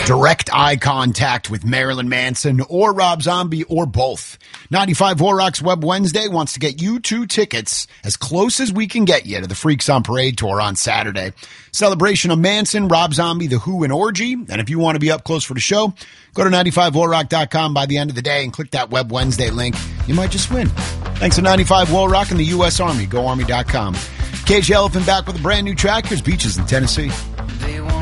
direct eye contact with Marilyn Manson or Rob Zombie or both. 95 War Rocks Web Wednesday wants to get you 2 tickets as close as we can get you to the Freaks on Parade tour on Saturday. Celebration of Manson, Rob Zombie, The Who, and Orgy. And if you want to be up close for the show, go to 95warrock.com by the end of the day and click that Web Wednesday link. You might just win. Thanks to 95 War Rock and the U.S. Army. GoArmy.com. Cage the Elephant back with a brand new track. Here's Beaches in Tennessee.